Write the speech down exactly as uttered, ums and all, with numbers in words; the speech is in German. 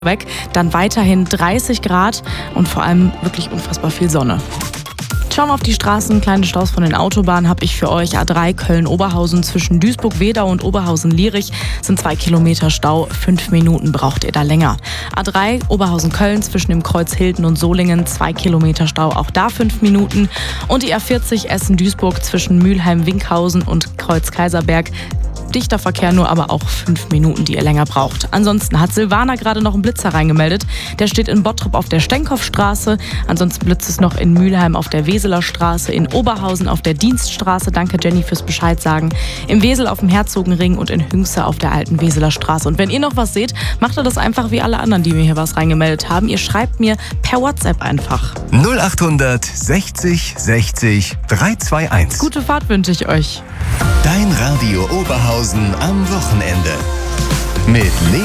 weg. Dann weiterhin dreißig Grad und vor allem wirklich unfassbar viel Sonne. Schauen wir auf die Straßen, kleine Staus von den Autobahnen habe ich für euch. A drei Köln-Oberhausen zwischen Duisburg-Wedau und Oberhausen-Lierich sind zwei Kilometer Stau. Fünf Minuten braucht ihr da länger. A drei Oberhausen-Köln zwischen dem Kreuz Hilden und Solingen, zwei Kilometer Stau, auch da fünf Minuten. Und die A vierzig Essen-Duisburg zwischen Mülheim-Winkhausen und Kreuz Kaiserberg. Dichter Verkehr, nur aber auch fünf Minuten, die ihr länger braucht. Ansonsten hat Silvana gerade noch einen Blitzer reingemeldet. Der steht in Bottrop auf der Stenkopfstraße. Ansonsten blitzt es noch in Mülheim auf der Weseler Straße, in Oberhausen auf der Dienststraße. Danke Jenny fürs Bescheid sagen. Im Wesel auf dem Herzogenring und in Hünxe auf der alten Weseler Straße. Und wenn ihr noch was seht, macht ihr das einfach wie alle anderen, die mir hier was reingemeldet haben. Ihr schreibt mir per WhatsApp einfach. null achthundert sechzig sechzig dreihunderteinundzwanzig. Gute Fahrt wünsche ich euch. Dein Radio Oberhausen am Wochenende. Mit